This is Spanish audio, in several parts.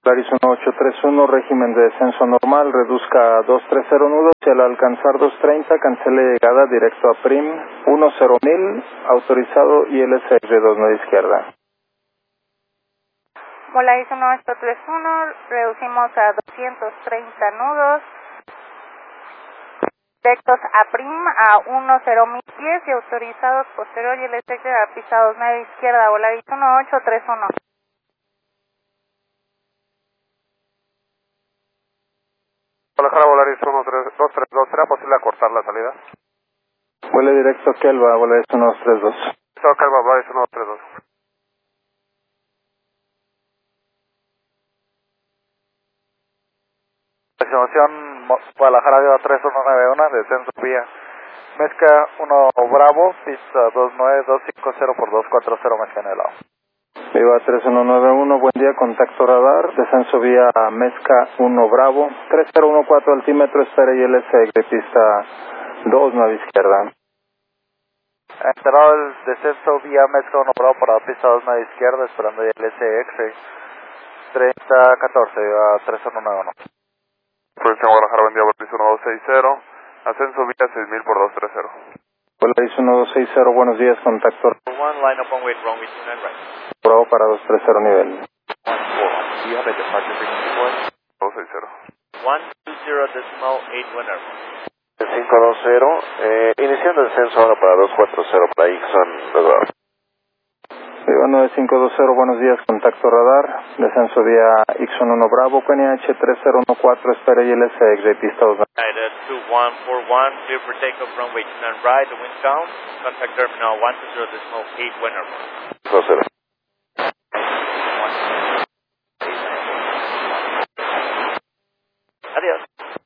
Polaris 1831, régimen de descenso normal, reduzca a 230 nudos y al alcanzar 230 cancele llegada directo a PRIM 10000, autorizado ILS de 29 izquierda. Polaris 1831, reducimos a 230 nudos, directos a PRIM a 10010 y autorizados posterior ILS a pista 29 izquierda, Polaris 1831. Guadalajara, Volaris 232, ¿será posible acortar la salida? Vuele directo a Kelva, Volaris 1232. Calva, Volaris 1232. Estimación Guadalajara Viva 3191, descenso vía Mezca 1 Bravo, pista 29250 por 240 Mezca en el lado. Viva 3191, buen día, contacto radar, descenso vía Mezca 1 Bravo, 3014 altímetro, espera ILS de pista 29 izquierda. Enterado el descenso vía Mezca 1 Bravo para pista 29 izquierda, esperando ILS X 3014, Viva 3191. Provincia Guadalajara, buen día, Volaris 1260, ascenso vía 6000 por 230. Volaris 1260, buenos días, contacto One line up on weight, runway 29 right. Bravo para 230 nivel. 14. Do you have a departure frequency for us? 260. 120.8 winner. 520, iniciando descenso ahora para 240 para Ixon, lugar. Viva 9520, buenos días, contacto radar, descenso vía Ixon 1 Bravo, QNH 3014, espera ILS de pista 2. United 2141, clear for takeoff, runway 29 right, the wind count, contact terminal 120.8 winner. 20. Adiós.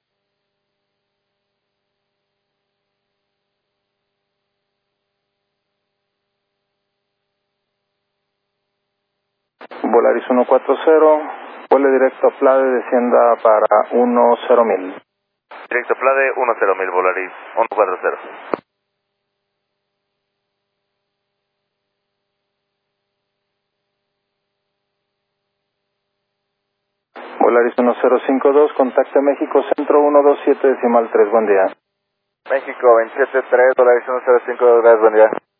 Volaris 140, vuele directo a Plade, descienda para 10000. Directo Plade 10000, Volaris 140. Volaris 1052, contacte México, centro 127 decimal 3, buen día. México 273, Volaris 105, gracias, buen día.